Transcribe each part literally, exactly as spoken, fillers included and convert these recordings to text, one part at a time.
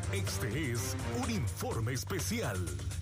Este es un informe especial.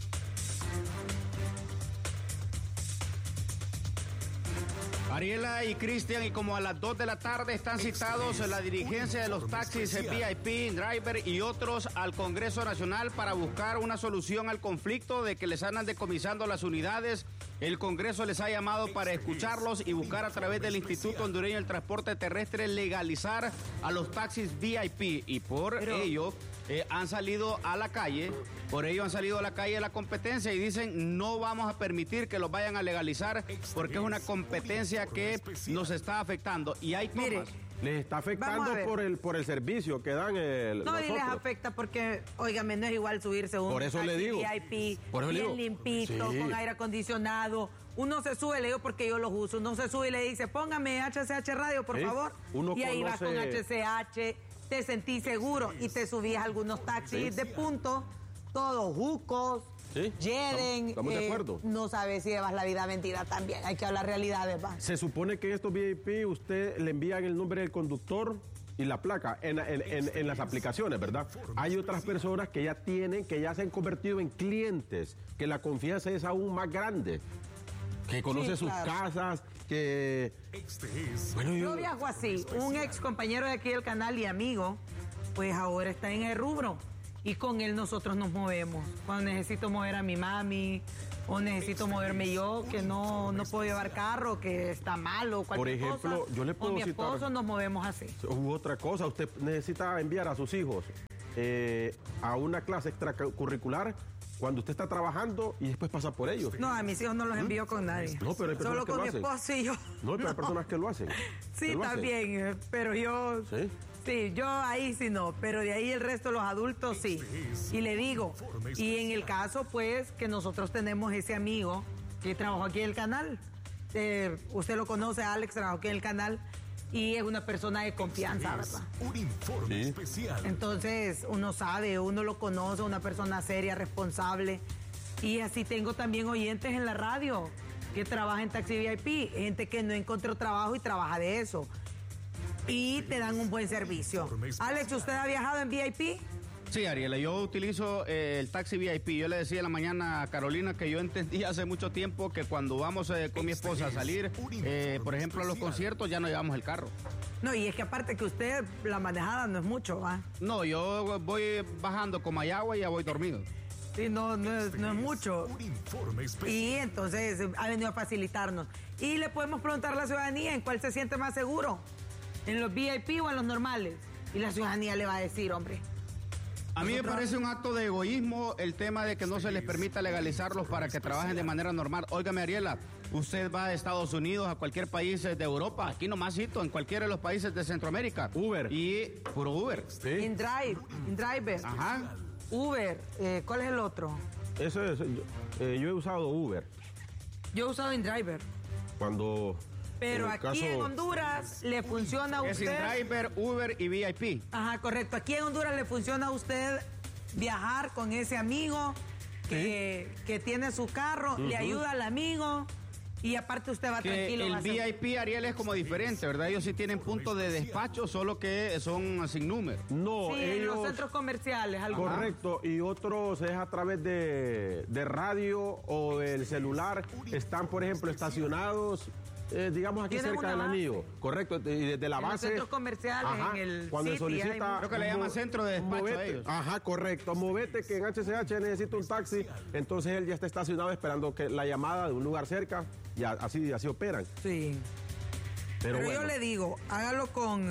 Ariela y Cristian, y como a las dos de la tarde están citados la dirigencia de los taxis V I P, Driver y otros al Congreso Nacional para buscar una solución al conflicto de que les andan decomisando las unidades. El Congreso les ha llamado para escucharlos y buscar a través del Instituto Hondureño del Transporte Terrestre legalizar a los taxis V I P, y por Pero... ello eh, han salido a la calle, por ello han salido a la calle de la competencia y dicen no vamos a permitir que los vayan a legalizar porque es una competencia que nos está afectando. Y hay tomas. Mire, les está afectando por el por el servicio que dan el No, nosotros. Y les afecta porque, óigame, no es igual subirse un por eso taxi le digo. V I P, por eso bien le digo. limpito, sí, con aire acondicionado. Uno se sube, le digo porque yo los uso, uno se sube y le dice, póngame H C H Radio, por sí, favor. Uno y ahí conoce... vas con H C H, te sentís seguro y te subís a algunos taxis sí, de punto, todos jucos. Sí, Lleden, estamos, estamos eh, de acuerdo. No sabes si llevas la vida mentira también, hay que hablar realidades, va. Se supone que en estos V I P usted le envían el nombre del conductor y la placa en, en, en, en las aplicaciones, ¿verdad? Hay otras personas que ya tienen, que ya se han convertido en clientes, que la confianza es aún más grande, que conoce sí, claro. sus casas, que... Bueno, yo... yo viajo así, un ex compañero de aquí del canal y amigo, pues ahora está en el rubro. Y con él nosotros nos movemos. Cuando necesito mover a mi mami, o necesito moverme yo, que no, no puedo llevar carro, que está malo, cualquier cosa. Por ejemplo, cosa, yo le puedo con mi citar, esposo nos movemos así. U otra cosa, usted necesita enviar a sus hijos eh, a una clase extracurricular cuando usted está trabajando y después pasa por ellos. No, a mis hijos no los envío ¿Mm? con nadie. No, pero hay personas Solo que con lo mi hacen. esposo y yo. No, pero no. hay personas que lo hacen. Sí, lo también, hacen. pero yo... ¿Sí? Sí, yo ahí sí no, pero de ahí el resto de los adultos sí. Y le digo, y en el caso pues que nosotros tenemos ese amigo que trabajó aquí en el canal, eh, usted lo conoce, Alex, trabajó aquí en el canal y es una persona de confianza, ¿verdad? Un informe sí. especial. Entonces uno sabe, uno lo conoce, una persona seria, responsable, y así tengo también oyentes en la radio que trabajan en Taxi V I P, gente que no encontró trabajo y trabaja de eso. Y te dan un buen servicio. Alex, ¿usted ha viajado en V I P? Sí, Ariela, yo utilizo eh, el taxi V I P. Yo le decía en la mañana a Carolina que yo entendí hace mucho tiempo que cuando vamos eh, con mi esposa a salir, eh, por ejemplo, a los conciertos, ya no llevamos el carro. No, y es que aparte que usted, la manejada no es mucho, ¿va? No, yo voy bajando con Mayagua y ya voy dormido. Sí, no, no es, no es mucho. Y entonces ha venido a facilitarnos. Y le podemos preguntar a la ciudadanía en cuál se siente más seguro. ¿En los V I P o en los normales? Y la ciudadanía le va a decir, hombre. A mí me parece un acto de egoísmo el tema de que no se les permita legalizarlos para que trabajen de manera normal. Óigame, Ariela, usted va a Estados Unidos, a cualquier país de Europa, aquí nomásito, en cualquiera de los países de Centroamérica. Uber. Y puro Uber. Sí. InDrive, InDriver. Ajá. Uber, eh, ¿cuál es el otro? Eso es, eh, yo he usado Uber. Yo he usado InDriver. Cuando... Pero en aquí caso... en Honduras le funciona a usted... Es InDriver, Uber y V I P. Ajá, correcto. Aquí en Honduras le funciona a usted viajar con ese amigo que, ¿sí? que tiene su carro, uh-huh. le ayuda al amigo y aparte usted va que tranquilo. El va V I P, Ariel, es como diferente, ¿verdad? Ellos sí tienen puntos de despacho, solo que son sin número. No, sí, ellos... en los centros comerciales. Algo. Correcto, y otros es a través de, de radio o del celular. Están, por ejemplo, estacionados... Eh, digamos aquí cerca del anillo, correcto, y desde la en base. Los centros comerciales, ajá, en el cuando City, solicita, creo que le llaman centro de despacho movete, a ellos. Ajá, correcto, movete que en H C H necesita un taxi, entonces él ya está estacionado esperando que la llamada de un lugar cerca y así así operan. Sí. Pero, Pero bueno. yo le digo, hágalo con,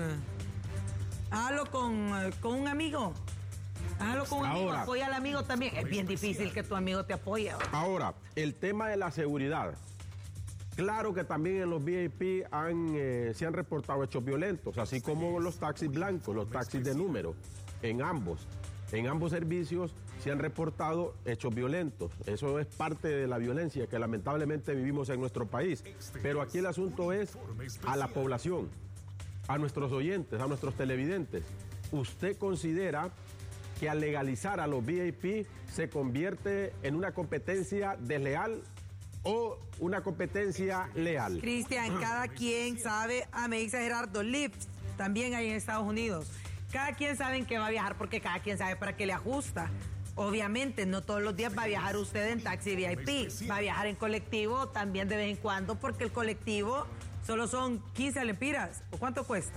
hágalo con, con un amigo. Hágalo con un amigo, ahora, apoya al amigo también. Es bien difícil que tu amigo te apoye. Ahora, el tema de la seguridad. Claro que también en los V I P han, eh, se han reportado hechos violentos, así como los taxis blancos, los taxis de número, en ambos. En ambos servicios se han reportado hechos violentos. Eso es parte de la violencia que lamentablemente vivimos en nuestro país. Pero aquí el asunto es a la población, a nuestros oyentes, a nuestros televidentes. ¿Usted considera que al legalizar a los V I P se convierte en una competencia desleal o una competencia leal? Cristian, cada quien sabe, ah, me dice Gerardo, Lyft también hay en Estados Unidos. cada quien sabe en qué va a viajar porque cada quien sabe para qué le ajusta. Obviamente, no todos los días va a viajar usted en taxi V I P. Va a viajar en colectivo también de vez en cuando porque el colectivo solo son quince lempiras. ¿O cuánto cuesta?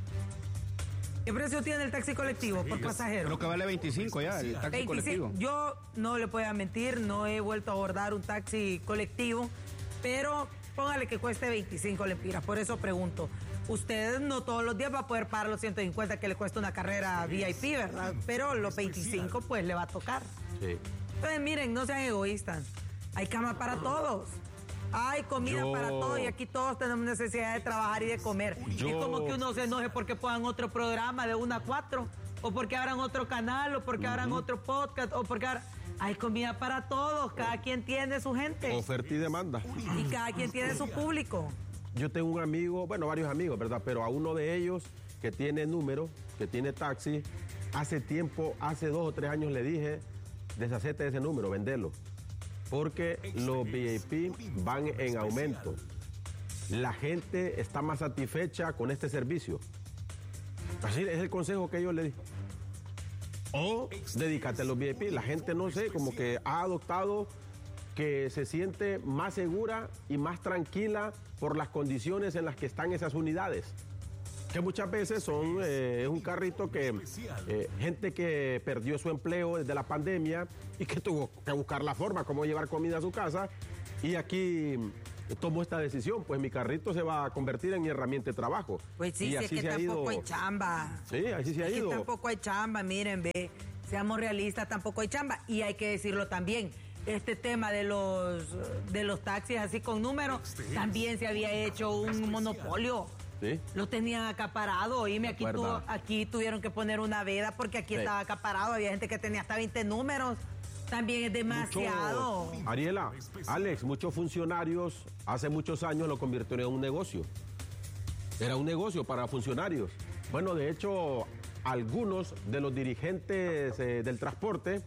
¿Qué precio tiene el taxi colectivo por pasajero? Creo que vale veinticinco ya, el taxi veinticinco. colectivo. Yo no le puedo mentir, no he vuelto a abordar un taxi colectivo, pero póngale que cueste veinticinco lempiras. Por eso pregunto, usted no todos los días va a poder pagar los ciento cincuenta que le cuesta una carrera V I P, ¿verdad? Pero los veinticinco pues le va a tocar. Sí. Entonces miren, no sean egoístas. Hay cama para todos. Hay comida Yo- para todos y aquí todos tenemos necesidad de trabajar y de comer. Yo- Es como que uno se enoje porque pongan otro programa de una a cuatro, o porque abran otro canal, o porque abran otro podcast, o porque abran... Hay comida para todos, cada quien tiene su gente Oferta y demanda. y cada quien tiene su público. Yo tengo un amigo, bueno, varios amigos, ¿verdad? Pero a uno de ellos que tiene número, que tiene taxi, hace tiempo, hace dos o tres años le dije, deshacete de ese número, vendelo. Porque los V I P van en aumento. La gente está más satisfecha con este servicio. Así es el consejo que yo le di. O dedícate a los V I P. La gente, no sé, como que ha adoptado que se siente más segura y más tranquila por las condiciones en las que están esas unidades. Que muchas veces son eh, es un carrito que eh, gente que perdió su empleo desde la pandemia y que tuvo que buscar la forma cómo llevar comida a su casa, y aquí eh, tomó esta decisión, pues mi carrito se va a convertir en mi herramienta de trabajo. Pues sí, y sé así que se ha tampoco ido. hay chamba. Sí, así se ha Es que ido. tampoco hay chamba, miren, ve, seamos realistas, tampoco hay chamba. Y hay que decirlo también, este tema de los, de los taxis así con números, también se había hecho un monopolio. Sí. Lo tenían acaparado, oíme, aquí, tu, acuerdas? aquí tuvieron que poner una veda porque aquí Sí. estaba acaparado, había gente que tenía hasta veinte números, también es demasiado. Mucho- Ariela, Alex, muchos funcionarios hace muchos años lo convirtieron en un negocio. Era un negocio para funcionarios. Bueno, de hecho, algunos de los dirigentes eh, del transporte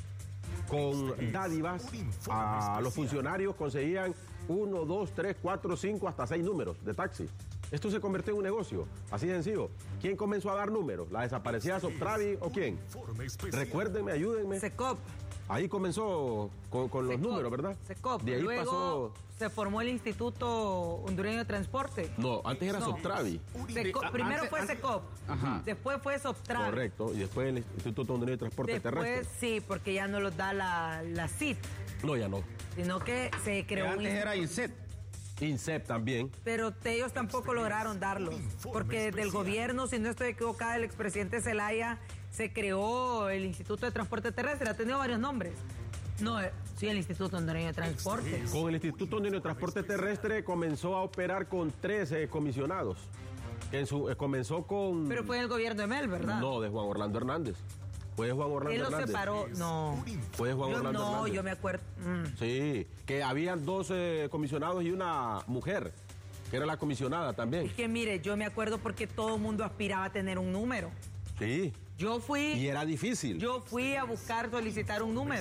con dádivas a los funcionarios conseguían uno, dos, tres, cuatro, cinco, hasta seis números de taxi. Esto se convirtió en un negocio, así de sencillo. ¿Quién comenzó a dar números? ¿La desaparecida Soptravi o quién? Recuérdenme, ayúdenme. Secop. Ahí comenzó con, con los Secop, números, ¿verdad? Secop. De ahí Luego pasó... se formó el Instituto Hondureño de Transporte. No, antes era No. Soptravi. Seco- Ah, primero antes- fue antes- Secop, Ajá. después fue Soptravi. Correcto. Y después el Instituto Hondureño de Transporte Después Terrestre. sí, porque ya no los da la, la C I T, No, ya no. sino que se Que creó un antes era instituto. INSET. INSEP también. Pero ellos tampoco lograron darlos, porque desde el gobierno, si no estoy equivocada, el expresidente Zelaya, se creó el Instituto de Transporte Terrestre, ha tenido varios nombres. No, eh, sí, el Instituto Hondureño de Transporte. Con el Instituto Hondureño de Transporte Terrestre comenzó a operar con trece comisionados. En su, eh, comenzó con... Pero fue en el gobierno de Mel, ¿verdad? No, de Juan Orlando Hernández. Fue de Juan Orlando Él los Hernández. separó, no. Fue de Juan Yo, Orlando no, Hernández. yo me acuerdo. mm. Sí, que habían dos eh, comisionados y una mujer, que era la comisionada también. Es que mire, yo me acuerdo porque todo el mundo aspiraba a tener un número. Sí, Yo fui, y era difícil. yo fui a buscar solicitar un número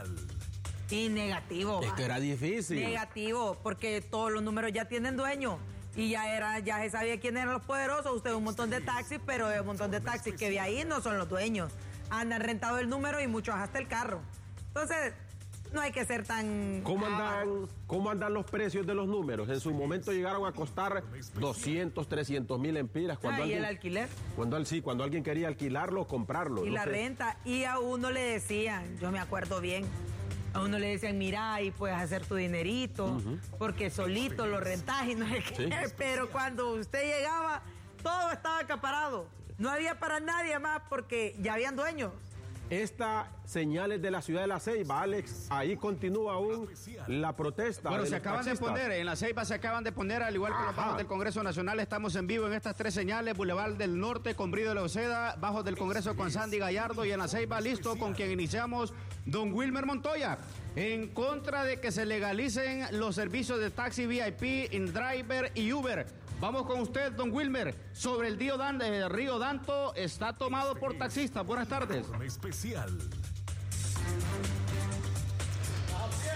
y negativo. Es va. que era difícil. Negativo, porque todos los números ya tienen dueño. Y ya era, ya se sabía quién eran los poderosos. Usted ve un montón de taxis, pero un montón de taxis que de ahí no son los dueños. Andan rentado el número y muchos hasta el carro. Entonces, no hay que ser tan... ¿Cómo ávaros. andan, ¿Cómo andan los precios de los números? En su momento llegaron a costar doscientos, trescientos mil empiras. Cuando Ah, y alguien, el alquiler. Cuando, al- sí, cuando alguien quería alquilarlo, comprarlo. Y no la sé. renta. Y a uno le decían, yo me acuerdo bien, a uno le decían, mira, ahí puedes hacer tu dinerito, porque solito lo rentás y no sé qué. Sí. Pero cuando usted llegaba, todo estaba acaparado. No había para nadie más porque ya habían dueños. Esta señales de la ciudad de La Ceiba, Alex, ahí continúa aún la protesta. Bueno, de se los acaban de taxistas. poner, en la Ceiba se acaban de poner, al igual que los Ajá. bajos del Congreso Nacional, estamos en vivo en estas tres señales, Boulevard del Norte con Brido de la Oceda, bajos del Congreso con Sandy Gallardo y en la Ceiba listo con quien iniciamos, don Wilmer Montoya, en contra de que se legalicen los servicios de taxi V I P, InDriver y Uber. Vamos con usted, don Wilmer, sobre el río, Dan- eh, río Danto, está tomado por taxistas. Buenas tardes. Informe especial.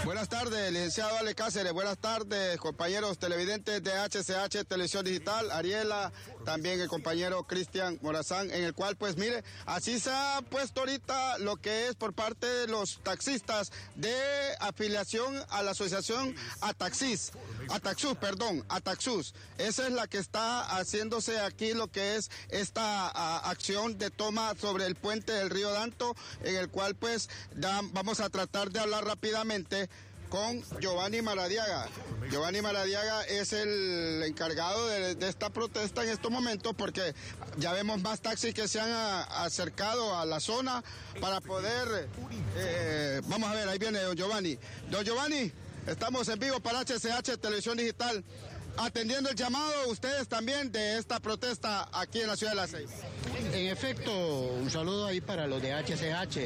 Buenas tardes, licenciado Ale Cáceres. Buenas tardes, compañeros televidentes de H C H Televisión Digital, Ariela, también el compañero Cristian Morazán, en el cual, pues mire, así se ha puesto ahorita lo que es por parte de los taxistas de afiliación a la asociación Ataxis, Ataxus, perdón, Ataxus. Esa es la que está haciéndose aquí lo que es esta a, acción de toma sobre el puente del río Danto, en el cual pues da, vamos a tratar de hablar rápidamente con Giovanni Maradiaga. Giovanni Maradiaga es el encargado de, de esta protesta en estos momentos, porque ya vemos más taxis que se han a, acercado a la zona para poder... Eh, vamos a ver, ahí viene don Giovanni. Don Giovanni, estamos en vivo para H C H Televisión Digital, atendiendo el llamado ustedes también de esta protesta aquí en la ciudad de La Ceiba. En efecto, un saludo ahí para los de H C H.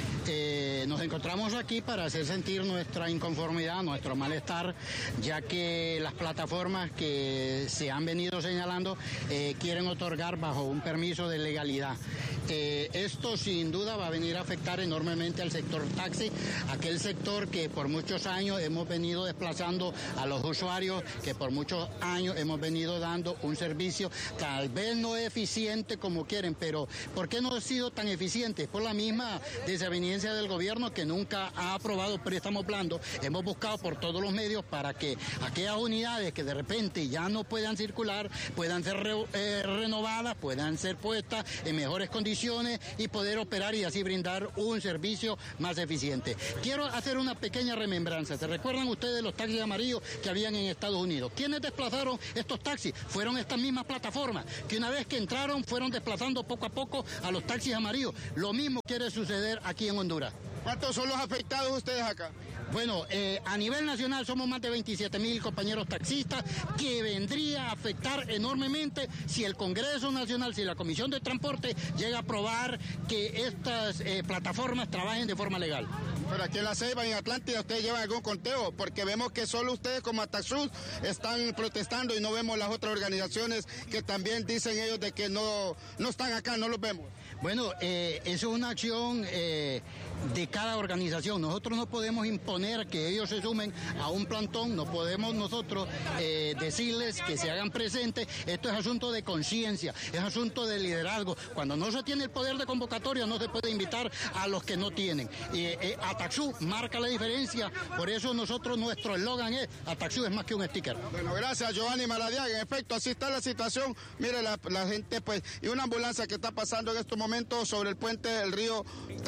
Eh, nos encontramos aquí para hacer sentir nuestra inconformidad, nuestro malestar, ya que las plataformas que se han venido señalando eh, quieren otorgar bajo un permiso de legalidad. Eh, esto sin duda va a venir a afectar enormemente al sector taxi, aquel sector que por muchos años hemos venido desplazando a los usuarios, que por muchos años hemos venido dando un servicio tal vez no eficiente como quieren, pero ¿por qué no ha sido tan eficiente? Por la misma desaveniencia del gobierno, que nunca ha aprobado préstamos blandos. Hemos buscado por todos los medios para que aquellas unidades que de repente ya no puedan circular puedan ser re, eh, renovadas, puedan ser puestas en mejores condiciones y poder operar y así brindar un servicio más eficiente. Quiero hacer una pequeña remembranza. ¿Se recuerdan ustedes los taxis amarillos que habían en Estados Unidos? ¿Quiénes desplazaron estos taxis? Fueron estas mismas plataformas que una vez que entraron fueron desplazando poco a poco a los taxis amarillos. Lo mismo quiere suceder aquí en Honduras. ¿Cuántos son los afectados ustedes acá? Bueno, eh, a nivel nacional somos más de veintisiete mil compañeros taxistas, que vendría a afectar enormemente si el Congreso Nacional, si la Comisión de Transporte llega a aprobar que estas eh, plataformas trabajen de forma legal. Pero aquí en La Ceiba, en Atlántida, ¿ustedes llevan algún conteo? Porque vemos que solo ustedes como Ataxus están protestando y no vemos las otras organizaciones que también dicen ellos de que no, no están acá, no los vemos. Bueno, eh, eso es una acción eh, de cada organización. Nosotros no podemos imponer que ellos se sumen a un plantón, no podemos nosotros eh, decirles que se hagan presentes. Esto es asunto de conciencia, es asunto de liderazgo. Cuando no se tiene el poder de convocatoria, no se puede invitar a los que no tienen. Y eh, Ataxus marca la diferencia, por eso nosotros, nuestro eslogan es: Ataxus es más que un sticker. Bueno, gracias, Giovanni Maradiaga. En efecto, así está la situación. Mire, la, la gente, pues, y una ambulancia que está pasando en estos momentos sobre el puente del río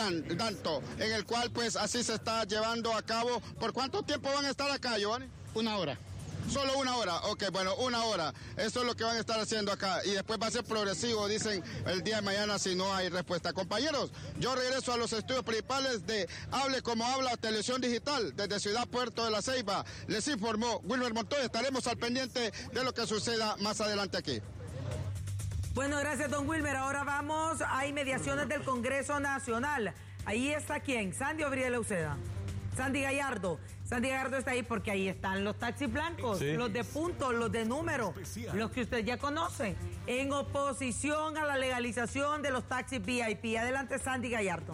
Danto, en el cual, pues, así se está llevando a cabo. ¿Por cuánto tiempo van a estar acá, Giovanni? Una hora. Solo una hora, ok, bueno, una hora. Eso es lo que van a estar haciendo acá. Y después va a ser progresivo, dicen, el día de mañana si no hay respuesta. Compañeros, yo regreso a los estudios principales de Hable Como Habla Televisión Digital, desde Ciudad Puerto de La Ceiba. Les informó Wilmer Montoya. Estaremos al pendiente de lo que suceda más adelante aquí. Bueno, gracias, don Wilmer. Ahora vamos a inmediaciones del Congreso Nacional. Ahí está quién, Sandy o Briela Uceda. Sandy Gallardo. Sandy Gallardo está ahí porque ahí están los taxis blancos, sí, los de punto, los de número, los que usted ya conoce, en oposición a la legalización de los taxis V I P. Adelante, Sandy Gallardo.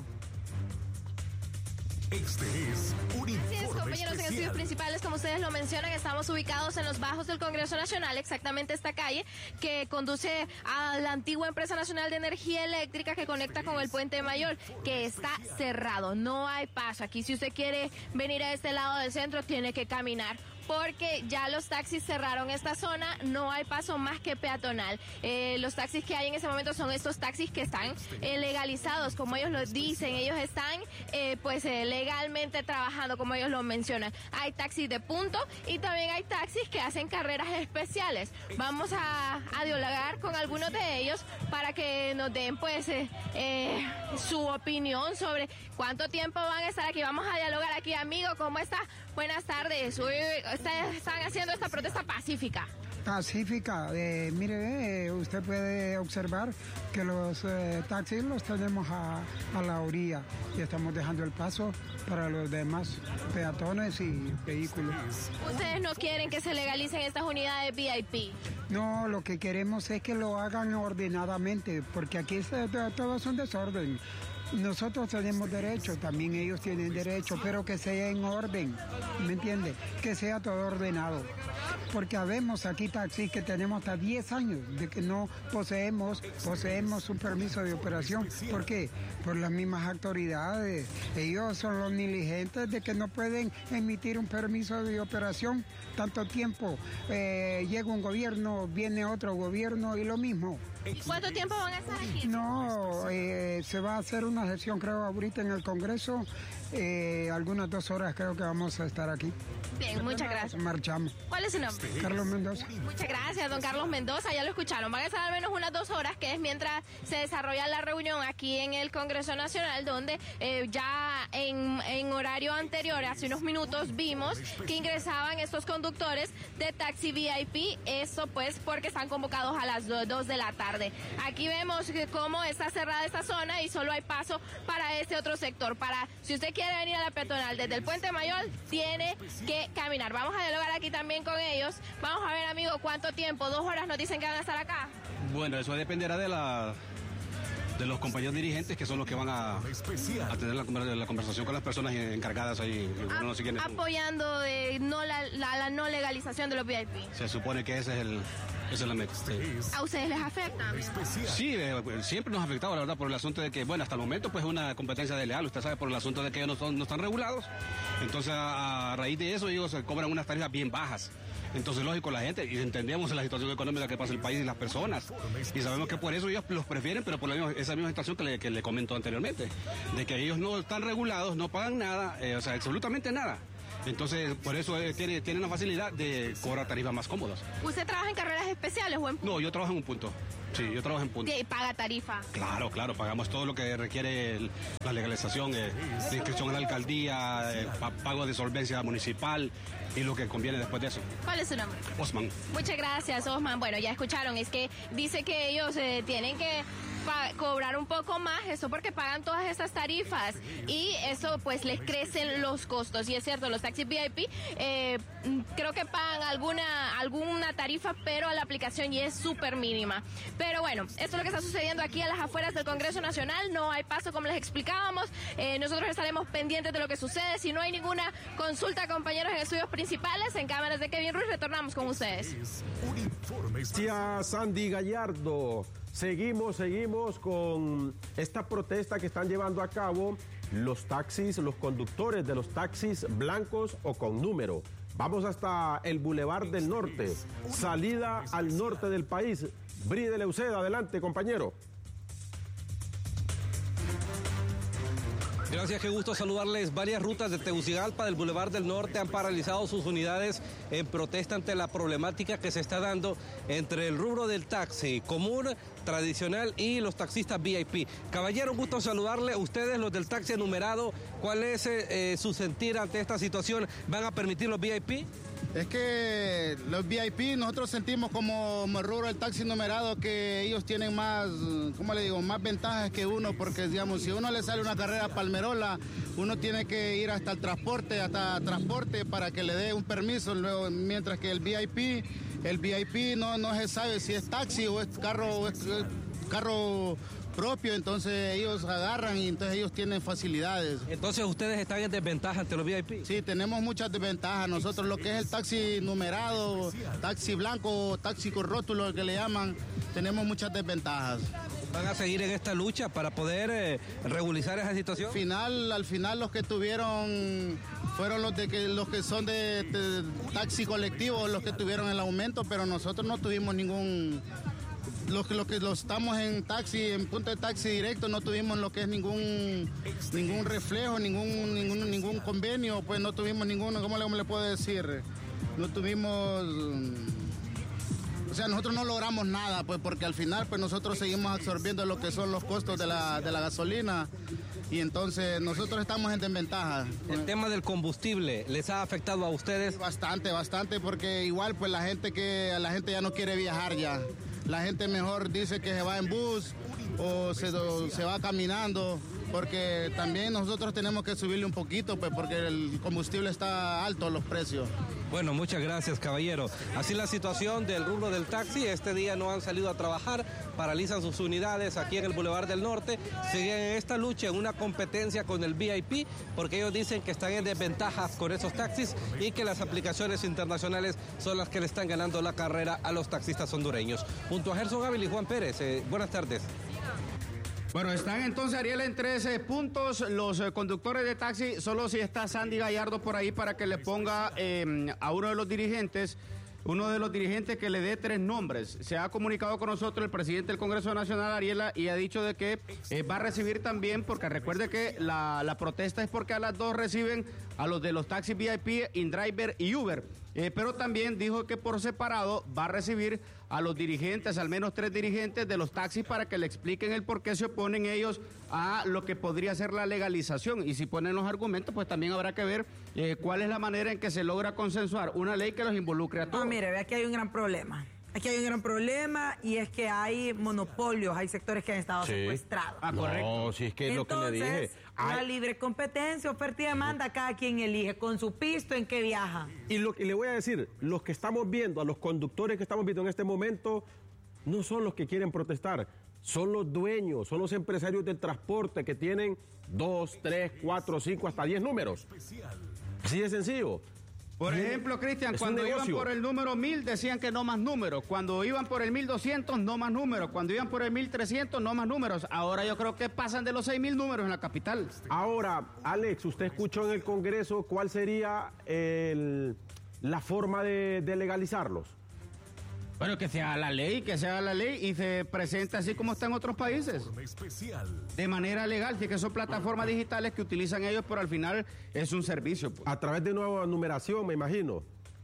Este es un informe Así es, compañeros, especial. En estudios principales, como ustedes lo mencionan, estamos ubicados en los bajos del Congreso Nacional, exactamente esta calle que conduce a la antigua Empresa Nacional de Energía Eléctrica que conecta con el Puente Mayor, que está cerrado, no hay paso. Aquí, si usted quiere venir a este lado del centro, tiene que caminar, porque ya los taxis cerraron esta zona, no hay paso más que peatonal. Eh, los taxis que hay en ese momento son estos taxis que están eh, legalizados, como ellos lo dicen, ellos están eh, pues eh, legalmente trabajando, como ellos lo mencionan. Hay taxis de punto y también hay taxis que hacen carreras especiales. Vamos a, a dialogar con algunos de ellos para que nos den pues eh, eh, su opinión sobre cuánto tiempo van a estar aquí. Vamos a dialogar aquí, amigo, ¿cómo está? Buenas tardes. Uy, ustedes están haciendo esta protesta pacífica. Pacífica, eh, mire, eh, usted puede observar que los eh, taxis los tenemos a, a la orilla y estamos dejando el paso para los demás peatones y vehículos. ¿Ustedes no quieren que se legalicen estas unidades V I P? No, lo que queremos es que lo hagan ordenadamente, porque aquí se, todo es un desorden. nosotros tenemos derecho, también ellos tienen derecho, pero que sea en orden, ¿me entiende? Que sea todo ordenado. Porque habemos aquí taxis que tenemos hasta diez años de que no poseemos, poseemos un permiso de operación. ¿Por qué? Por las mismas autoridades. Ellos son los negligentes de que no pueden emitir un permiso de operación tanto tiempo. Eh, llega un gobierno, viene otro gobierno y lo mismo. ¿Y cuánto tiempo van a estar aquí? No, eh, se va a hacer una sesión creo ahorita en el Congreso, eh, algunas dos horas creo que vamos a estar aquí. Bien, muchas gracias. Marchamos. ¿Cuál es su nombre? Carlos Mendoza. Muchas gracias, don Carlos Mendoza, ya lo escucharon. Van a estar al menos unas dos horas, que es mientras se desarrolla la reunión aquí en el Congreso Nacional, donde eh, ya en, en horario anterior, hace unos minutos, vimos que ingresaban estos conductores de taxi V I P, eso pues porque están convocados a las dos de la tarde. Aquí vemos que cómo está cerrada esta zona y solo hay paso para este otro sector. Para, si usted quiere venir a la peatonal desde el Puente Mayor, tiene que caminar. Vamos a dialogar aquí también con ellos. Vamos a ver, amigo, cuánto tiempo, dos horas nos dicen que van a estar acá. Bueno, eso dependerá de la de los compañeros dirigentes, que son los que van a, a tener la, la conversación con las personas encargadas ahí. A, no sé quiénes son. Apoyando de no la, la, la no legalización de los V I P. Se supone que ese es el, esa es la meta. Sí. ¿A ustedes les afecta? Sí, eh, siempre nos ha afectado, la verdad, por el asunto de que, bueno, hasta el momento pues es una competencia desleal, usted sabe, por el asunto de que ellos no, son, no están regulados. Entonces, a, a raíz de eso, ellos cobran unas tarifas bien bajas. Entonces, lógico, la gente, y entendemos la situación económica que pasa el país y las personas, y sabemos que por eso ellos los prefieren, pero por la misma, esa misma situación que le, que le comentó anteriormente, de que ellos no están regulados, no pagan nada, eh, o sea, absolutamente nada. Entonces, por eso eh, tiene, tiene una facilidad de cobrar tarifas más cómodas. ¿Usted trabaja en carreras especiales o en punto? No, yo trabajo en un punto. Sí, yo trabajo en punto. ¿Y paga tarifa? Claro, claro, pagamos todo lo que requiere el, la legalización, eh, la inscripción a la alcaldía, eh, pago de solvencia municipal y lo que conviene después de eso. ¿Cuál es su nombre? Osman. Muchas gracias, Osman. Bueno, ya escucharon, es que dice que ellos eh, tienen que cobrar un poco más, eso porque pagan todas esas tarifas y eso pues les crecen los costos. Y es cierto, los taxis V I P eh, creo que pagan alguna alguna tarifa, pero a la aplicación y es súper mínima. Pero bueno, esto es lo que está sucediendo aquí a las afueras del Congreso Nacional. No hay paso, como les explicábamos. Eh, nosotros estaremos pendientes de lo que sucede. Si no hay ninguna consulta, compañeros, en estudios principales, en cámaras de Kevin Ruiz, retornamos con ustedes. Gracias, Sandy Gallardo. Seguimos, seguimos con esta protesta que están llevando a cabo los taxis, los conductores de los taxis blancos o con número. Vamos hasta el Boulevard del Norte, salida al norte del país. Bride Leuceda, adelante, compañero. Gracias, qué gusto saludarles. Varias rutas de Tegucigalpa, del Boulevard del Norte, han paralizado sus unidades en protesta ante la problemática que se está dando entre el rubro del taxi común, tradicional y los taxistas V I P. Caballero, un gusto saludarle. Ustedes, los del taxi enumerado, ¿cuál es eh, su sentir ante esta situación? ¿Van a permitir los V I P? Es que los V I P nosotros sentimos como rubro del taxi numerado que ellos tienen más, ¿cómo le digo?, más ventajas que uno, porque digamos, si uno le sale una carrera a Palmerola, uno tiene que ir hasta el transporte, hasta transporte para que le dé un permiso, luego, mientras que el V I P, el V I P no, no se sabe si es taxi o es carro, o es carro propio, entonces ellos agarran y entonces ellos tienen facilidades. Entonces ustedes están en desventaja ante los V I P. Sí, tenemos muchas desventajas. Nosotros lo que es el taxi numerado, taxi blanco, taxi con rótulo que le llaman, tenemos muchas desventajas. ¿Van a seguir en esta lucha para poder eh, regularizar esa situación? Al final, al final los que tuvieron fueron los de que los que son de, de taxi colectivo, los que tuvieron el aumento, pero nosotros no tuvimos ningún. Los que, los que los estamos en taxi, en punto de taxi directo, no tuvimos lo que es ningún ningún reflejo, ningún ningún ningún convenio, pues no tuvimos ninguno, ¿cómo le, cómo le puedo decir? No tuvimos, o sea, nosotros no logramos nada, pues porque al final pues nosotros seguimos absorbiendo lo que son los costos de la, de la gasolina y entonces nosotros estamos en desventaja. El tema del combustible, ¿les ha afectado a ustedes? Bastante, bastante, porque igual pues la gente que la gente ya no quiere viajar ya. La gente mejor dice que se va en bus o se, o se va caminando porque también nosotros tenemos que subirle un poquito, pues porque el combustible está alto, los precios. Bueno, muchas gracias, caballero. Así la situación del rubro del taxi. Este día no han salido a trabajar, paralizan sus unidades aquí en el Boulevard del Norte. Siguen en esta lucha, en una competencia con el V I P, porque ellos dicen que están en desventajas con esos taxis y que las aplicaciones internacionales son las que le están ganando la carrera a los taxistas hondureños. Junto a Gerson Ávila y Juan Pérez, eh, buenas tardes. Bueno, están entonces, Ariel, en trece puntos los eh, conductores de taxi, solo si está Sandy Gallardo por ahí para que le ponga eh, a uno de los dirigentes, uno de los dirigentes que le dé tres nombres. Se ha comunicado con nosotros el presidente del Congreso Nacional, Ariela, y ha dicho de que eh, va a recibir también, porque recuerde que la, la protesta es porque a las dos reciben a los de los taxis V I P, InDriver y Uber. Eh, pero también dijo que por separado va a recibir a los dirigentes, al menos tres dirigentes de los taxis, para que le expliquen el por qué se oponen ellos a lo que podría ser la legalización. Y si ponen los argumentos, pues también habrá que ver eh, cuál es la manera en que se logra consensuar una ley que los involucre a todos. No, mire, vea que hay un gran problema. Aquí hay un gran problema y es que hay monopolios, hay sectores que han estado Sí. secuestrados. Ah, correcto. No, si es que es lo que le dije. Entonces, la Hay- libre competencia, oferta y demanda, cada quien elige con su pisto en qué viaja. Y, lo, y le voy a decir, los que estamos viendo, a los conductores que estamos viendo en este momento, no son los que quieren protestar, son los dueños, son los empresarios del transporte que tienen dos, tres, cuatro, cinco, hasta diez números. Así de sencillo. Por ejemplo, Cristian, Es un cuando iban negocio. por el número mil decían que no más números, cuando iban por el mil doscientos no más números, cuando iban por el mil trescientos no más números. Ahora yo creo que pasan de los seis mil números en la capital. Ahora, Alex, usted escuchó en el Congreso cuál sería el- la forma de, de legalizarlos. Bueno, que sea la ley, que sea la ley y se presente así como está en otros países. De manera legal, que son plataformas digitales que utilizan ellos, pero al final es un servicio. Pues. A través de nueva numeración, me imagino.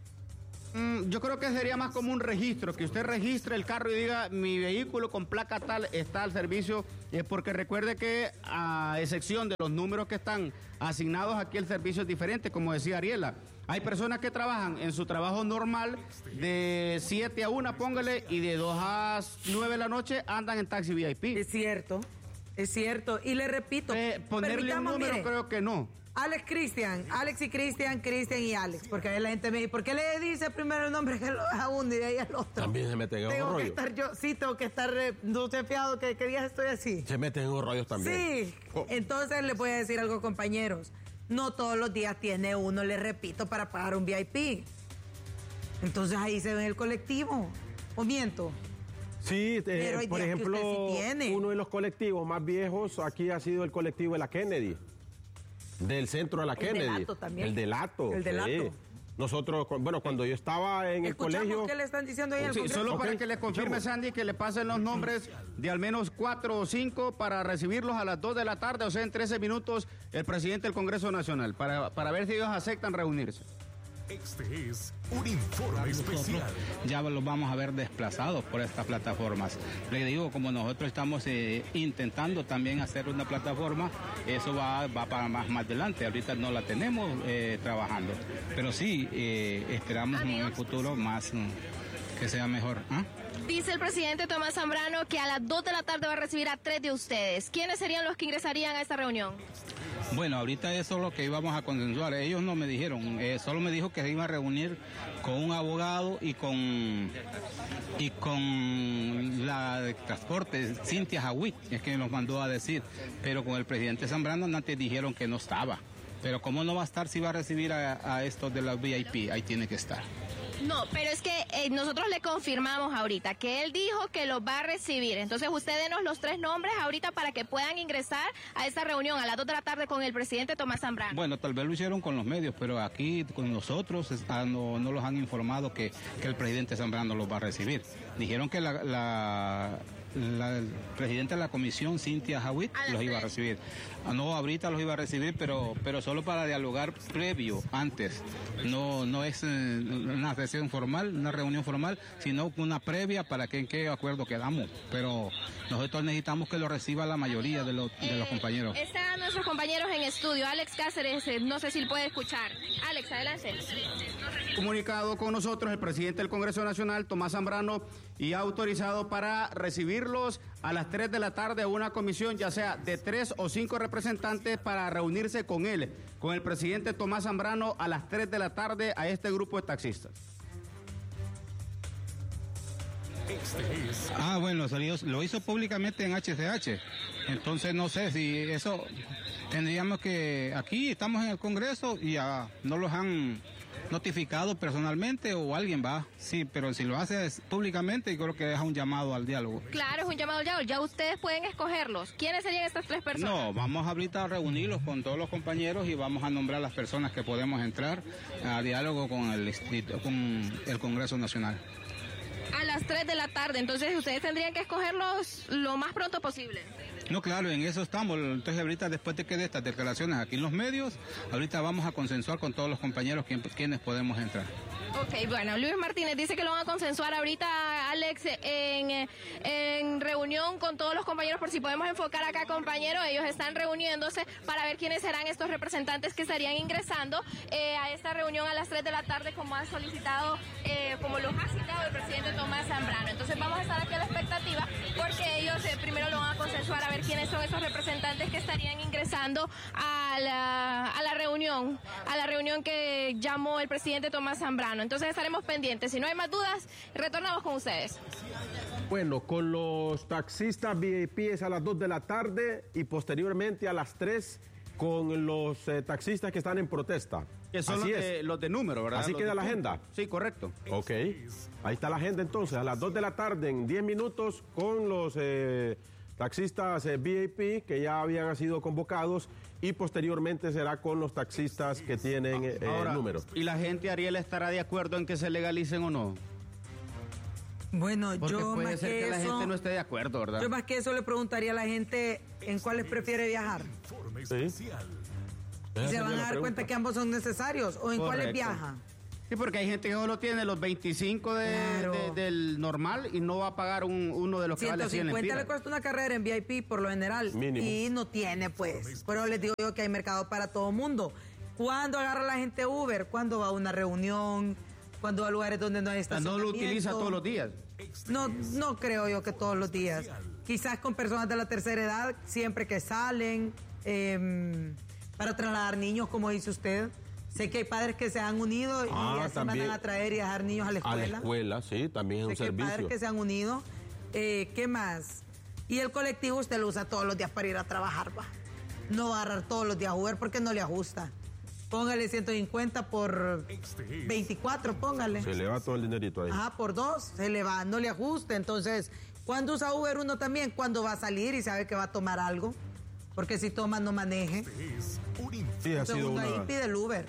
Mm, yo creo que sería más como un registro, que usted registre el carro y diga mi vehículo con placa tal está al servicio, eh, porque recuerde que a excepción de los números que están asignados aquí el servicio es diferente, como decía Ariela. Hay personas que trabajan en su trabajo normal de siete a una, póngale, y de dos a nueve de la noche andan en taxi V I P. Es cierto, es cierto. Y le repito, Eh, ponerle un permitamos, número mire, creo que no. Alex Cristian, Alex y Cristian, Cristian y Alex, porque ahí la gente me dice, ¿por qué le dice primero el nombre a uno y de ahí al otro? También se meten en un Tengo que rollo. estar yo, sí, tengo que estar, eh, no te he fiado que, que días estoy así. Se meten en un rollo también. Sí, Oh. entonces le voy a decir algo, compañeros. No todos los días tiene uno, le repito, para pagar un V I P. Entonces ahí se ve el colectivo. ¿O miento? Sí, eh, Pero hay por días que ejemplo, usted sí tiene. uno de los colectivos más viejos aquí ha sido el colectivo de la Kennedy. Del centro de la El Kennedy. Delato también. El Delato. El Delato. sí. Nosotros, cu- bueno, cuando yo estaba en el Escuchamos colegio. qué le están diciendo ahí en el Sí, Congreso. solo para Ok, que le confirme, escuchamos. Sandy, que le pasen los nombres de al menos cuatro o cinco para recibirlos a las dos de la tarde, o sea, en trece minutos, el presidente del Congreso Nacional, para, para ver si ellos aceptan reunirse. Este es un informe especial. Ya los vamos a ver desplazados por estas plataformas. Le digo, como nosotros estamos eh, intentando también hacer una plataforma, eso va, va para más, más adelante. Ahorita no la tenemos eh, trabajando. Pero sí, eh, esperamos en el futuro más mm, que sea mejor. ¿Ah? Dice el presidente Tomás Zambrano que a las dos de la tarde va a recibir a tres de ustedes. ¿Quiénes serían los que ingresarían a esta reunión? Bueno, ahorita eso es lo que íbamos a consensuar. Ellos no me dijeron, eh, solo me dijo que se iban a reunir con un abogado y con y con la de transporte, Cintia Jawit, es que nos mandó a decir. Pero con el presidente Zambrano antes dijeron que no estaba. Pero ¿cómo no va a estar si va a recibir a, a estos de la V I P? Ahí tiene que estar. No, pero es que eh, nosotros le confirmamos ahorita que él dijo que los va a recibir. Entonces usted denos los tres nombres ahorita para que puedan ingresar a esta reunión a las dos de la tarde con el presidente Tomás Zambrano. Bueno, tal vez lo hicieron con los medios, pero aquí con nosotros es- ah, no, no los han informado que, que el presidente Zambrano los va a recibir. Dijeron que la, la, la el presidente de la comisión, Cintia Jawit, A las los iba a tres. recibir. Ah, no, ahorita los iba a recibir, pero, pero solo para dialogar previo, antes. No, no es eh, una sesión formal, una reunión formal, sino una previa para que en qué acuerdo quedamos. Pero nosotros necesitamos que lo reciba la mayoría de los, de los Eh, compañeros. Están nuestros compañeros en estudio. Alex Cáceres, eh, no sé si él puede escuchar. Alex, adelante. comunicado con nosotros el presidente del Congreso Nacional, Tomás Zambrano, y ha autorizado para recibirlos a las tres de la tarde a una comisión, ya sea de tres o cinco representantes, para reunirse con él, con el presidente Tomás Zambrano, a las tres de la tarde a este grupo de taxistas. Ah, bueno, lo hizo públicamente en H C H, entonces no sé si eso tendríamos que, aquí estamos en el Congreso y uh, no los han notificado personalmente o alguien va, sí, pero si lo hace públicamente, yo creo que es un llamado al diálogo. Claro, es un llamado al diálogo, ya ustedes pueden escogerlos. ¿Quiénes serían estas tres personas? No, vamos ahorita a reunirlos con todos los compañeros y vamos a nombrar las personas que podemos entrar a diálogo con el, con el Congreso Nacional. A las tres de la tarde, entonces ustedes tendrían que escogerlos lo más pronto posible. No, claro, en eso estamos. Entonces ahorita, después de que de estas declaraciones aquí en los medios, ahorita vamos a consensuar con todos los compañeros quién, quiénes podemos entrar. Ok, bueno, Luis Martínez dice que lo van a consensuar ahorita, Alex, en, en reunión con todos los compañeros, por si podemos enfocar acá, compañeros. Ellos están reuniéndose para ver quiénes serán estos representantes que estarían ingresando eh, a esta reunión a las tres de la tarde, como ha solicitado, eh, como los ha citado el presidente Tomás Zambrano. Entonces vamos a estar aquí a la expectativa, porque ellos eh, primero lo van a consensuar a ver quiénes son esos representantes que estarían ingresando a la, a la reunión, a la reunión que llamó el presidente Tomás Zambrano. Entonces estaremos pendientes. Si no hay más dudas, retornamos con ustedes. Bueno, con los taxistas V I P es a las dos de la tarde y posteriormente a las tres con los eh, taxistas que están en protesta. Que son los de, los de número, ¿verdad? Así los queda la agenda. Sí, correcto. Ok. Ahí está la agenda entonces. A las dos de la tarde, en diez minutos, con los eh, taxistas eh, V I P que ya habían sido convocados, y posteriormente será con los taxistas que tienen eh, Ahora, el número. ¿Y la gente, Ariel, estará de acuerdo en que se legalicen o no? Bueno, Porque yo puede más ser que, que eso, la gente no esté de acuerdo, ¿verdad? Yo más que eso le preguntaría a la gente en cuáles prefiere viajar. Sí. Y se van a dar cuenta que ambos son necesarios, o en Correcto. cuáles viaja. Sí, porque hay gente que solo tiene los veinticinco de, Claro. de- del normal y no va a pagar un, uno de los que vale cien ciento cincuenta le lempiras. cuesta una carrera en V I P por lo general. Mínimo. Y no tiene, pues. Pero les digo yo que hay mercado para todo mundo. ¿Cuándo agarra la gente Uber? ¿Cuándo va a una reunión? ¿Cuándo va a lugares donde no hay O sea, estacionamiento? no lo utiliza todos los días. No, no creo yo que todos los días. Quizás con personas de la tercera edad, siempre que salen, eh, para trasladar niños, como dice usted. Sé que hay padres que se han unido y Ah, ya se también. mandan a traer y a dejar niños a la A escuela. la escuela, sí, también es Sé un que hay servicio. padres que se han unido. Eh, ¿Qué más? Y el colectivo usted lo usa todos los días para ir a trabajar, va. No va a agarrar todos los días Uber porque no le ajusta. Póngale ciento cincuenta por veinticuatro, póngale. Se le va todo el dinerito ahí. Ajá, por dos, se le va, no le ajusta. Entonces, ¿cuándo usa Uber uno también? Cuando va a salir y sabe que va a tomar algo. Porque si toma, no maneje. Sí, ha Entonces sido uno una... ahí pide el Uber.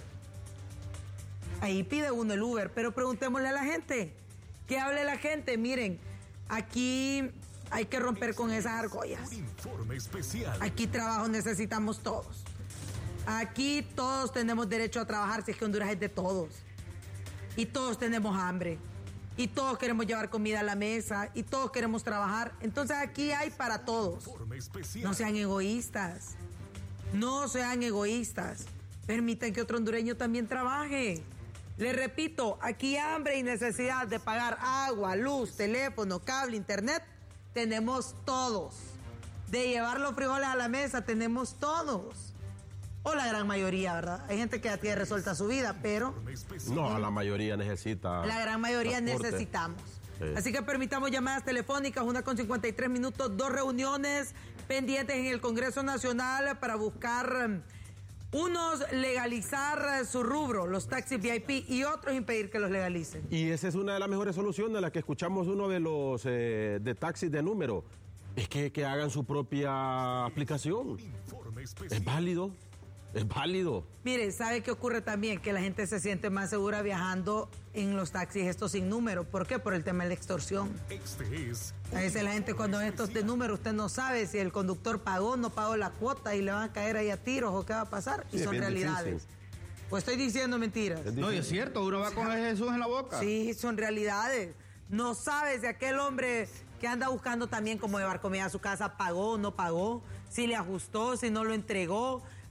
Ahí pide uno el Uber. Pero preguntémosle a la gente. ¿Qué hable la gente? Miren, aquí hay que romper con esas argollas. Informe especial. Aquí trabajo necesitamos todos. Aquí todos tenemos derecho a trabajar, si es que Honduras es de todos. Y todos tenemos hambre. Y todos queremos llevar comida a la mesa. Y todos queremos trabajar. Entonces aquí hay para todos. Informe especial. No sean egoístas. No sean egoístas. Permitan que otro hondureño también trabaje. Les repito, aquí hambre y necesidad de pagar agua, luz, teléfono, cable, internet, tenemos todos. De llevar los frijoles a la mesa, tenemos todos. O la gran mayoría, ¿verdad? Hay gente que ya tiene resuelta su vida, pero No, la mayoría necesita... la gran mayoría transporte. necesitamos. Sí. Así que permitamos llamadas telefónicas, una con cincuenta y tres minutos, dos reuniones pendientes en el Congreso Nacional para buscar um, unos legalizar uh, su rubro, los taxis V I P, y otros impedir que los legalicen. Y esa es una de las mejores soluciones, la que escuchamos uno de los eh, de taxis de número. Es que, que hagan su propia aplicación. Informe especial. Es válido, es válido. Mire, ¿sabe qué ocurre también? Que la gente se siente más segura viajando en los taxis estos sin número. ¿Por qué? Por el tema de la extorsión. Este es A veces la gente cuando ve estos de número, usted no sabe si el conductor pagó o no pagó la cuota y le van a caer ahí a tiros o qué va a pasar. Y Sí, es son bien realidades. difícil. Pues estoy diciendo mentiras. Es No, y es difícil. cierto, uno va con el Jesús en la boca. Sí, son realidades. No sabes si aquel hombre que anda buscando también cómo llevar comida a su casa pagó o no pagó, si le ajustó, si no lo entregó.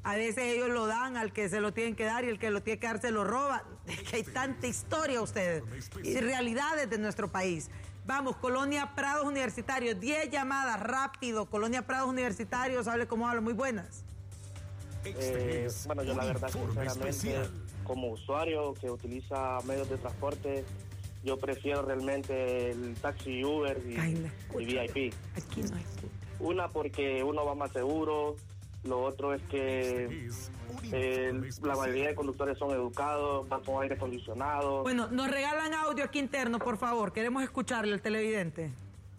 A veces ellos lo dan al que se lo tienen que dar y el que lo tiene que dar se lo roba. Es que hay tanta historia ustedes y realidades de nuestro país. Vamos, Colonia Prados Universitarios, diez llamadas, rápido. Colonia Prados Universitarios, hable como habla, muy buenas. Eh, bueno, yo la verdad, sinceramente, como usuario que utiliza medios de transporte, yo prefiero realmente el taxi Uber y, y V I P. Aquí no hay. Una, porque uno va más seguro. Lo otro es que eh, la mayoría de conductores son educados, van con aire acondicionado. Bueno, nos regalan audio aquí interno, por favor. Queremos escucharle al televidente.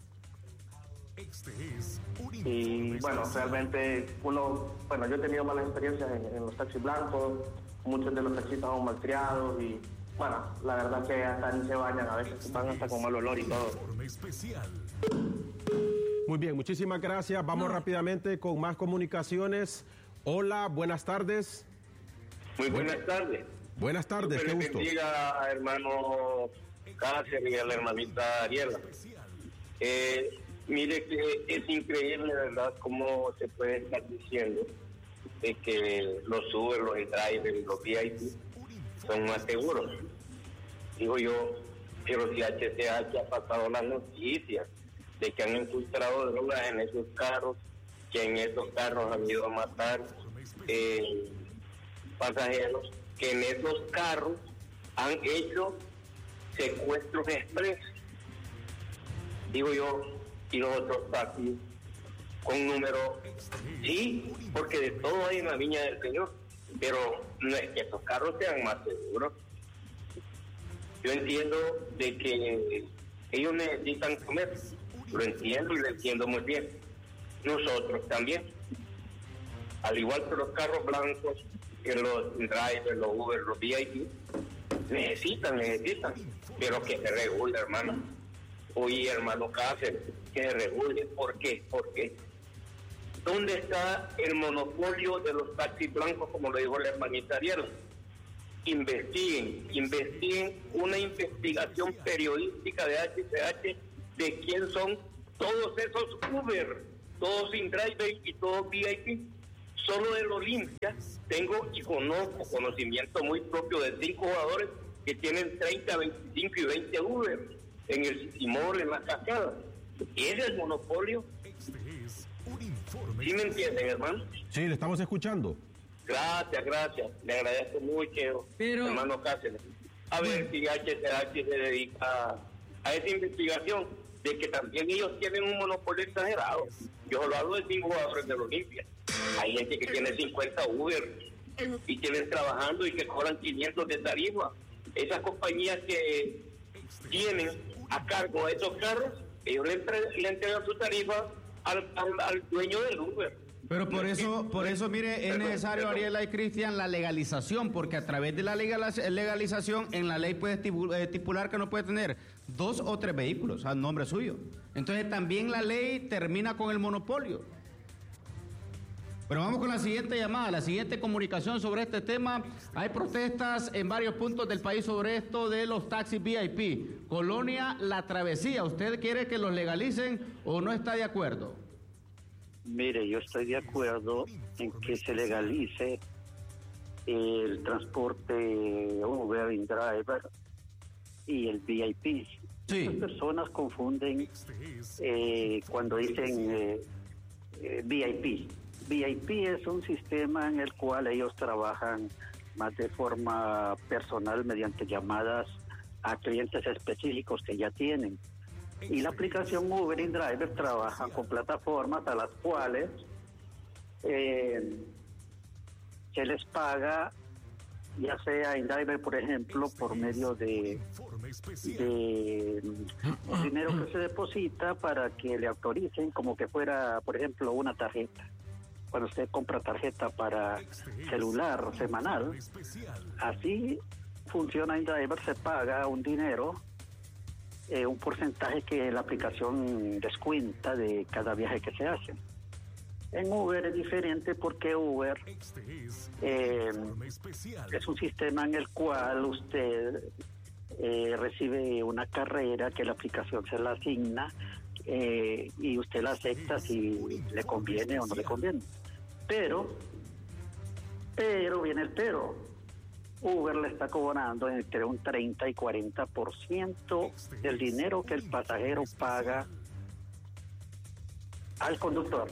Y bueno, realmente uno, bueno, yo he tenido malas experiencias en, en los taxis blancos. Muchos de los taxistas son malcriados y bueno, la verdad que hasta ni se bañan, a veces van hasta con mal olor y todo. Muy bien, muchísimas gracias. Vamos no. rápidamente con más comunicaciones. Hola, buenas tardes. Muy buenas tardes. Buenas tardes, qué gusto. Bendiga, hermano Cáceres y a la hermanita Ariela. Eh, mire que es increíble, ¿verdad?, cómo se puede estar diciendo de que los Uber, los drivers, los V I P son más seguros. Digo yo, pero si H C H ha pasado las noticias de que han encontrado drogas en esos carros, que en esos carros han ido a matar eh, pasajeros, que en esos carros han hecho secuestros express. Digo yo, y los otros taxis con número, sí, porque de todo hay en la viña del Señor, pero no es que esos carros sean más seguros. Yo entiendo de que ellos necesitan comer, lo entiendo y lo entiendo muy bien. Nosotros también, al igual que los carros blancos, que los drivers, los Uber, los V I P, necesitan, necesitan, pero que se regule, hermano. Oye, hermano Cáceres, que se regule. ¿Por qué? Porque ¿dónde está el monopolio de los taxis blancos, como lo dijo la hermanita Ariela? Investiguen, investiguen una investigación periodística de H C H de quién son todos esos Uber, todos sin driver y todos V I P. Solo del Olimpia tengo y conozco conocimiento muy propio de cinco jugadores que tienen treinta, veinticinco y veinte Uber en el Simón, en la cascada. Ese es el monopolio. ¿Sí me entienden, hermano? Sí, le estamos escuchando. Gracias, gracias. Le agradezco mucho, Pero... hermano Cáceres. A ver si H C H se dedica a esa investigación de que también ellos tienen un monopolio exagerado. Yo lo hablo de cinco jugadores del Olimpia. Hay gente que tiene cincuenta Uber y tienen trabajando y que cobran quinientos de tarifa. Esas compañías que tienen a cargo esos carros, ellos le, entre, le entregan su tarifa al, al, al dueño del Uber. Pero por eso, por eso, mire, es necesario, Ariela y Cristian, la legalización, porque a través de la legalización en la ley puede estipular que no puede tener dos o tres vehículos a nombre suyo. Entonces también la ley termina con el monopolio. Pero vamos con la siguiente llamada, la siguiente comunicación sobre este tema. Hay protestas en varios puntos del país sobre esto de los taxis V I P. Colonia La Travesía, ¿usted quiere que los legalicen o no está de acuerdo? Mire, yo estoy de acuerdo en que se legalice el transporte Uber, InDriver y el V I P. Sí. Las personas confunden eh, cuando dicen eh, eh, V I P. V I P es un sistema en el cual ellos trabajan más de forma personal mediante llamadas a clientes específicos que ya tienen. Y la aplicación Uber y Driver trabaja con plataformas a las cuales eh, se les paga, ya sea en Driver, por ejemplo, por medio de, de dinero que se deposita para que le autoricen como que fuera, por ejemplo, una tarjeta. Cuando usted compra tarjeta para celular semanal, así funciona en Driver, se paga un dinero, eh, un porcentaje que la aplicación descuenta de cada viaje que se hace. En Uber es diferente porque Uber eh, es un sistema en el cual usted eh, recibe una carrera que la aplicación se la asigna eh, y usted la acepta si le conviene o no le conviene. Pero Pero viene el pero. Uber le está cobrando entre un treinta y cuarenta por ciento del dinero que el pasajero paga al conductor.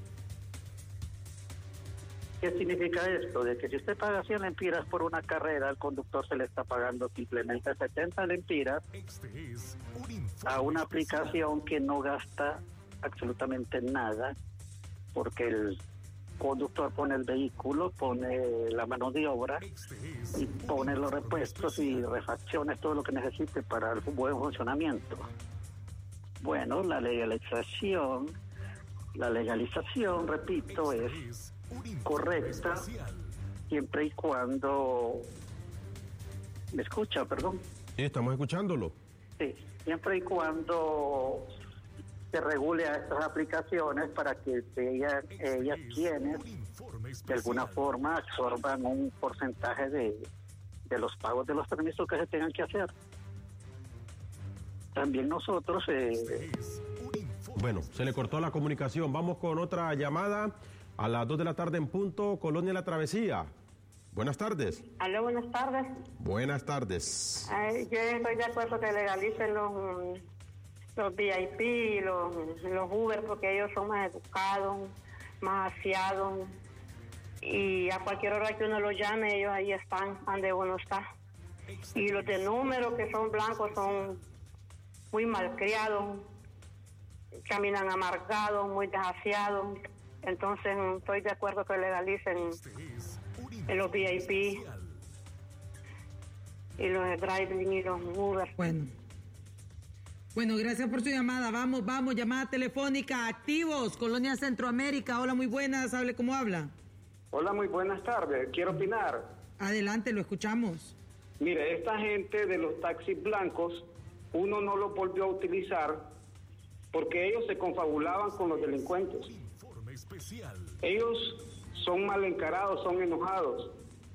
¿Qué significa esto? De que si usted paga cien lempiras por una carrera, al conductor se le está pagando simplemente setenta lempiras a una aplicación que no gasta absolutamente nada, porque el conductor pone el vehículo, pone la mano de obra y pone los repuestos y refacciones, todo lo que necesite para el buen funcionamiento. Bueno, la legalización, la legalización, repito, es correcta siempre y cuando... ¿Me escucha, perdón? Sí, estamos escuchándolo. Sí, siempre y cuando se regule a estas aplicaciones para que ellas, ellas quienes de alguna forma absorban un porcentaje de, de los pagos de los permisos que se tengan que hacer. También nosotros... Eh, bueno, se le cortó la comunicación. Vamos con otra llamada a las dos de la tarde en punto, Colonia La Travesía. Buenas tardes. Aló, buenas tardes. Buenas tardes. Ay, yo estoy de acuerdo que legalicen los... los V I P, los, los Uber, porque ellos son más educados, más aseados, y a cualquier hora que uno los llame, ellos ahí están, donde uno está. Y los de número, que son blancos, son muy malcriados, caminan amargados, muy desafiados. Entonces estoy de acuerdo que legalicen en los V I P y los de driving y los Uber. Bueno. Bueno, gracias por su llamada. Vamos, vamos, llamada telefónica, activos, Colonia Centroamérica. Hola, muy buenas, hable cómo habla. Hola, muy buenas tardes. Quiero opinar. Adelante, lo escuchamos. Mire, esta gente de los taxis blancos, uno no los volvió a utilizar porque ellos se confabulaban con los delincuentes. Ellos son mal encarados, son enojados.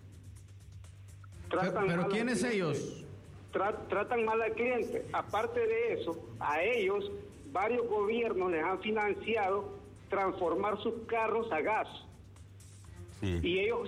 Tratan ¿Pero, pero quiénes ellos? Tratan mal al cliente. Aparte de eso, a ellos varios gobiernos les han financiado transformar sus carros a gas. Sí. Y ellos